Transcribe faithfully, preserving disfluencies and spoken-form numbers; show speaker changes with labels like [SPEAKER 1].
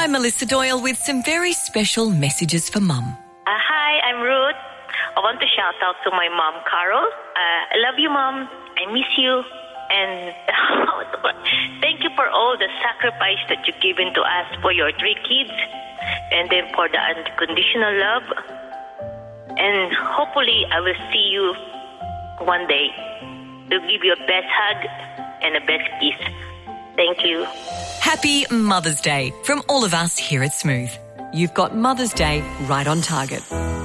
[SPEAKER 1] I'm Melissa Doyle with some very special messages for Mum.
[SPEAKER 2] Uh, hi, I'm Ruth. I want to shout out to my mom, Carol. Uh, I love you, Mom. I miss you. And thank you for all the sacrifice that you've given to us for your three kids. And then for the unconditional love. And hopefully I will see you one day to give you a best hug and a best kiss. Thank you.
[SPEAKER 1] Happy Mother's Day from all of us here at Smooth. You've got Mother's Day right on target.